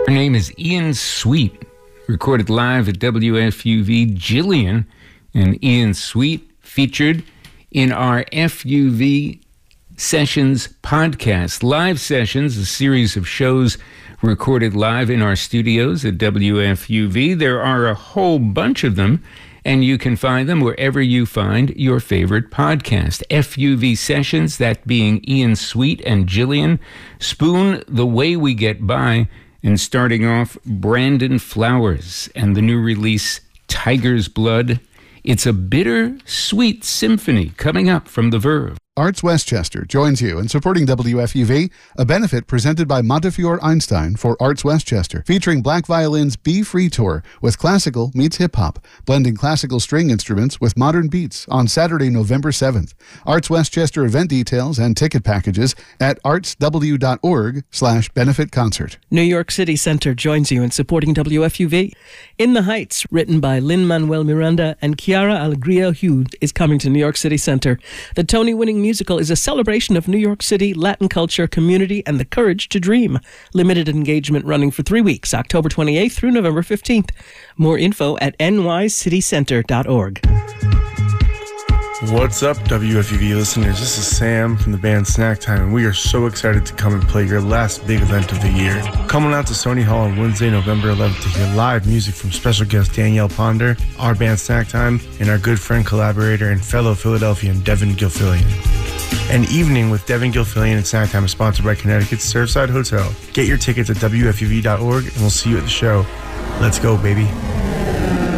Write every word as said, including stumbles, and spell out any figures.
Her name is Ian Sweet, recorded live at W F U V. Jillian and Ian Sweet featured in our F U V Sessions podcast. Live Sessions, a series of shows recorded live in our studios at W F U V. There are a whole bunch of them, and you can find them wherever you find your favorite podcast. F U V Sessions, that being Ian Sweet and Jillian. Spoon, The Way We Get By. And starting off, Brandon Flowers and the new release, Tiger's Blood. It's a bitter-sweet symphony coming up from The Verve. Arts Westchester joins you in supporting W F U V, a benefit presented by Montefiore Einstein for Arts Westchester, featuring Black Violin's Be Free Tour with classical meets hip-hop, blending classical string instruments with modern beats on Saturday, November seventh. Arts Westchester event details and ticket packages at artsw.org slash benefit concert. New York City Center joins you in supporting W F U V. In the Heights, written by Lin-Manuel Miranda and Chiara Alegria Hughes, is coming to New York City Center. The Tony-winning musical is a celebration of New York City, Latin culture, community, and the courage to dream. Limited engagement running for three weeks, October twenty-eighth through November fifteenth. More info at n y city center dot org. What's up, W F U V listeners? This is Sam from the band Snack Time, and we are so excited to come and play your last big event of the year. Come on out to Sony Hall on Wednesday, November eleventh to hear live music from special guest Danielle Ponder, our band Snack Time, and our good friend, collaborator, and fellow Philadelphian Devin Gilfillian. An evening with Devin Gilfillian and Snack Time is sponsored by Connecticut's Surfside Hotel. Get your tickets at W F U V dot org, and we'll see you at the show. Let's go, baby.